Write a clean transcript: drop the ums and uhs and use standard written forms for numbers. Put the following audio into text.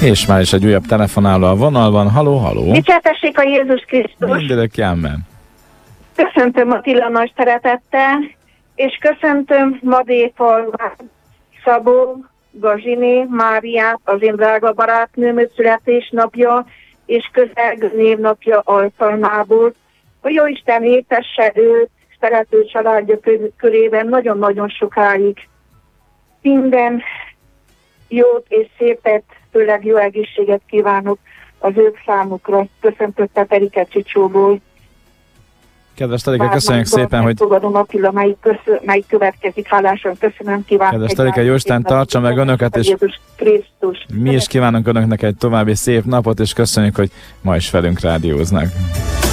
És már is egy újabb telefonáló a vonalban. Haló, haló! Dicsértessék a Jézus Krisztus! Mindörökké, amen. Köszöntöm Attila nagy szeretettel, és köszöntöm Madé Falván, Szabó, Gazsiné, Máriát, az én drága barátnőm születésnapja, és közelgő névnapja alkalmából, hogy Jóisten éltesse őt szerető családja körében nagyon-nagyon sokáig. Minden jót és szépet, főleg jó egészséget kívánok az ők számukra. Köszöntötte Terike Csicsóból. Kedves Terike, köszönjük szépen, hogy... Fogadom Attila, melyik következik. Hálásan köszönöm, kívánok. Kedves Terike, Jóisten tartsa meg önöket, és mi is kívánunk önöknek egy további szép napot, és köszönjük, hogy ma is velünk rádióznak.